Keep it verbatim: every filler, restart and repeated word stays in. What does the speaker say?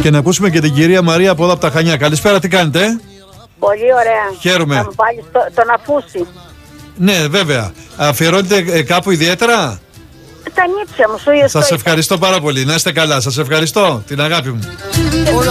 Και να ακούσουμε και την κυρία Μαρία από εδώ από τα Χανιά. Καλησπέρα, τι κάνετε? Πολύ ωραία. Χαίρομαι. Θα μου βάλεις το, τον Αφούση. Ναι, βέβαια. Αφιερώνετε ε, κάπου ιδιαίτερα? Τα νύψια μου, σου Σας ευχαριστώ πάρα πολύ. Να είστε καλά. Σας ευχαριστώ. Την αγάπη μου.